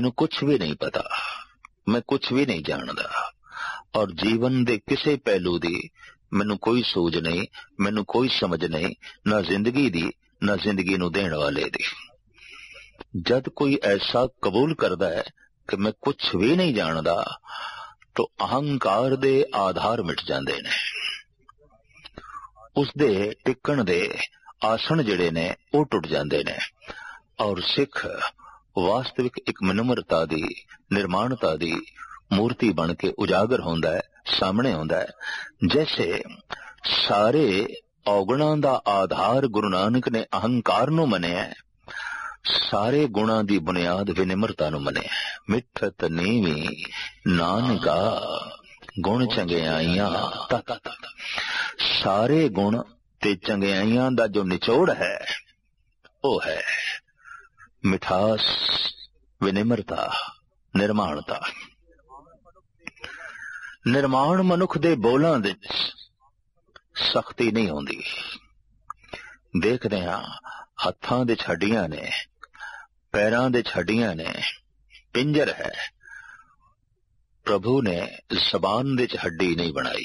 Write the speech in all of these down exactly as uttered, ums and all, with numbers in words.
ਮੈਨੂੰ ਕੁਛ ਵੀ ਨਹੀਂ ਪਤਾ, ਮੈਂ ਕੁਛ ਵੀ ਨਹੀਂ ਜਾਣਦਾ, ਔਰ ਜੀਵਨ ਦੇ ਕਿਸੇ ਪਹਿਲੂ ਦੀ ਮੈਨੂੰ ਕੋਈ ਸੂਝ ਨਹੀਂ, ਮੈਨੂੰ ਕੋਈ ਸਮਝ ਨਹੀਂ, ਨਾ ਜ਼ਿੰਦਗੀ ਦੀ ਨਾ ਜ਼ਿੰਦਗੀ ਨੂੰ ਦੇਣ ਵਾਲੇ ਦੀ। ਜਦ ਕੋਈ ਐਸਾ ਕਬੂਲ ਕਰਦਾ ਹੈ ਕਿ ਮੈਂ ਕੁਛ ਵੀ ਨਹੀਂ ਜਾਣਦਾ, ਤਾਂ ਅਹੰਕਾਰ ਦੇ ਆਧਾਰ ਮਿਟ ਜਾਂਦੇ ਨੇ, ਉਸਦੇ ਟਿਕਣ ਦੇ ਆਸਣ ਜਿਹੜੇ ਨੇ ਉਹ ਟੁੱਟ ਜਾਂਦੇ ਨੇ, ਔਰ ਸਿੱਖ ਵਾਸਤਵਿਕ ਇੱਕ ਮਨੁਮਰਤਾ ਦੀ, ਨਿਰਮਾਣਤਾ ਦੀ ਮੂਰਤੀ ਬਣ ਕੇ ਉਜਾਗਰ ਹੁੰਦਾ ਹੈ, ਸਾਹਮਣੇ ਆਉਂਦਾ ਹੈ। ਜੈਸੇ ਸਾਰੇ ਔਗਣਾਂ ਦਾ ਆਧਾਰ ਗੁਰੂ ਨਾਨਕ ਨੇ ਅਹੰਕਾਰ ਨੂੰ ਮੰਨਿਆ, ਸਾਰੇ ਗੁਣਾਂ ਦੀ ਬੁਨਿਆਦ ਵਿਨਿਮਰਤਾ ਨੂੰ ਮੰਨਿਆ। ਮਿੱਠਤ ਨੀਵੀਂ ਨਾਨਕਾ ਗੁਣ ਚੰਗਿਆਈਆਂ ਤਤ ਤਤ। ਸਾਰੇ ਗੁਣ ਤੇ ਚੰਗਿਆਈਆਂ ਦਾ ਜੋ ਨਿਚੋੜ ਹੈ ਉਹ ਹੈ ਮਿਠਾਸ, ਵਿਨਿਮਰਤਾ, ਨਿਰਮਾਣਤਾ। ਨਿਰਮਾਣ ਮਨੁੱਖ ਦੇ ਬੋਲਾਂ ਵਿੱਚ ਸਖਤੀ ਨਹੀਂ ਹੁੰਦੀ। ਦੇਖਦੇ ਹਾਂ ਹੱਥਾਂ ਦੇ ਹੱਡੀਆਂ ਨੇ, ਪੈਰਾਂ ਦੇ ਹੱਡੀਆਂ ਨੇ, ਪਿੰਜਰ ਹੈ। ਪ੍ਰਭੂ ਨੇ ਜ਼ਬਾਨ ਦੇ ਹੱਡੀ ਨਹੀਂ ਬਣਾਈ।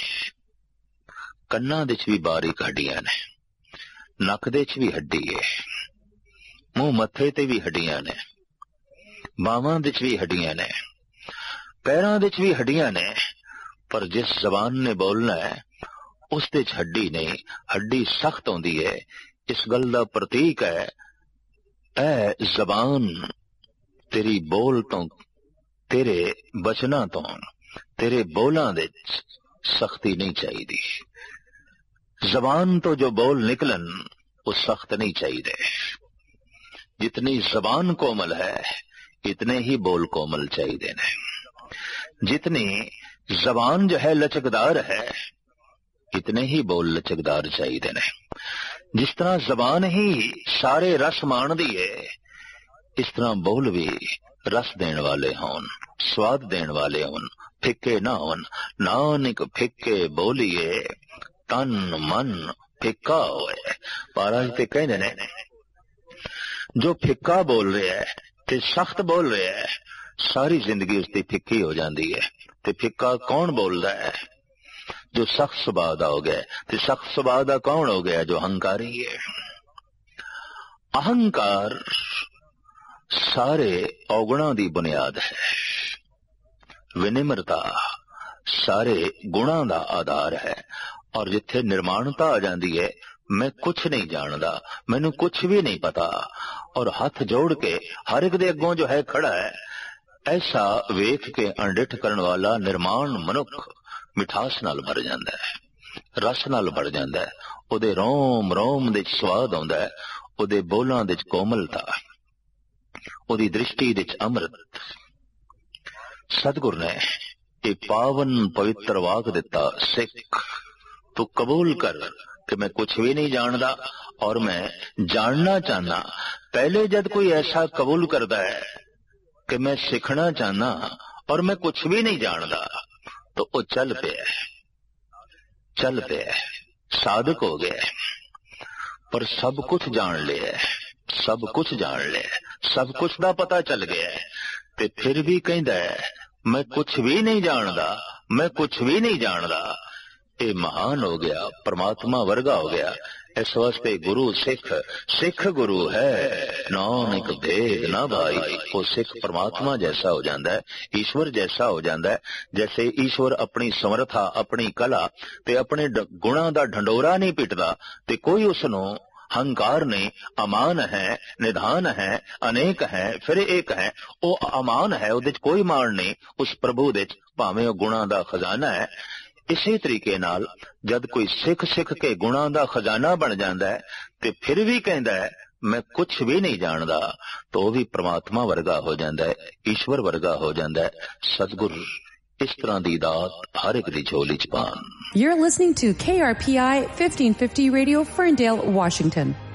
ਕੰਨਾਂ ਦੇ ਵੀ ਬਾਰੀਕ ਹੱਡੀਆਂ ਨੇ, ਨੱਕ ਦੇ ਵੀ ਹੱਡੀ ਹੈ, ਮੂੰਹ ਮੱਥੇ ਤੇ ਵੀ ਹੱਡੀਆਂ ਨੇ, ਬਾਹਾਂ ਦੇ ਵੀ ਹੱਡੀਆਂ ਨੇ, ਪੈਰਾਂ ਦੇ ਵੀ ਹੱਡੀਆਂ ਨੇ, ਪਰ ਜਿਸ ਜ਼ਬਾਨ ਨੇ ਬੋਲਣਾ ਹੈ ਉਸ ਦੇ ਹੱਡੀ ਨਹੀਂ, ਹੱਡੀ ਸਖਤ ਹੁੰਦੀ ਹੈ। ਇਸ ਗੱਲ ਦਾ ਪ੍ਰਤੀਕ ਹੈ ਐ ਜ਼ਬਾਨ, ਤੇਰੀ ਬੋਲ ਤੋਂ, ਤੇਰੇ ਬਚਨਾਂ ਤੋਂ, ਤੇਰੇ ਬੋਲਾਂ ਦੇ ਸਖਤੀ ਨਹੀਂ ਚਾਹੀਦੀ। ਜ਼ਬਾਨ ਤੋਂ ਜੋ ਬੋਲ ਨਿਕਲਣ ਉਹ ਸਖਤ ਨਹੀਂ ਚਾਹੀਦੇ। ਜਿਤਨੀ ਜ਼ਬਾਨ ਕੋਮਲ ਹੈ इतने ही बोल कोमल चाहिए ने। जितनी जबान जो है लचकदार है इतने ही बोल लचकदार चाहिए ने। जिस तरह जबान ही सारे रस माणदी है इस तरह बोल भी रस देने वाले होन, स्वाद देने वाले होन, फिक्के ना होन। नानक फिक्के बोलिए तन मन फिक्का होए। महाराज ते कहते ने जो फिक्का बोल रहा है ते सख्त बोल रहा है सारी जिंदगी उसकी फिक्की हो जाती है। ते फिक्का कौन बोलता है? जो सख्त सुभाव दा हो गया। ते सख्त सुभाव दा कौन हो गया? जो अहंकारी है। अहंकार सारे औगुणों की बुनियाद है। विनिम्रता सारे गुणों का आधार है। और जिथे निर्माणता आ जाती है मैं कुछ नहीं जानता, मैनू कुछ भी नहीं पता, और हाथ जोड़ के हर एक दे अगों जो है खड़ा है, ऐसा वेख के अणडिठ करने वाला निर्माण मनुख मिठास नाल भर जाता है, रस नाल भर जाता है। उहदे रोम रोम दे स्वाद आउंदा है, उहदे बोलां दे कोमलता, उहदी दृष्टि दे अमृत। सतगुरु ने ये पावन पवित्र वाक दिता, सिख तू कबूल कर कि मैं कुछ भी नहीं जानता और मैं जानना चाहना। पहले जब कोई ऐसा कबूल करता है कि मैं सीखना चाहना और मैं कुछ भी नहीं जानता तो वो चल पे है, चल पे है, साधक हो गया, पर सब कुछ जान लिया, सब कुछ जान लिया, सब कुछ दा पता चल गया है, ते फिर भी कहता है मैं कुछ भी नहीं जानता, मैं कुछ भी नहीं जानता। ये महान हो गया, परमात्मा वर्गा हो गया। इस वास्ते गुरु सिख, सिख गुरु है, नानक भेद ना भाई। वो सिख परमात्मा जैसा हो जाता है, ईश्वर जैसा हो जाता है। जैसे ईश्वर अपनी समर्था, अपनी कला ते अपने गुणा दा ढंडोरा नहीं पिटदा ते कोई उसनों हंकार नहीं। अमान है, निधान है, अनेक है, फिर एक है। वो अमान है, उहदे च कोई मान नहीं। उस प्रभु दे च भावें गुणा दा खजाना है। इसी तरीके नाल जब कोई सिख सिख के गुणा दा खजाना बन जाता है ते फिर भी कहता है मैं कुछ भी नहीं जानता, तो वह भी परमात्मा वर्गा हो जाता है, ईश्वर वर्गा हो जाता है। सतगुरु इस तरह दी दात हर एक दी झोली च पान। You're listening to K R P I fifteen fifty Radio, Ferndale, Washington.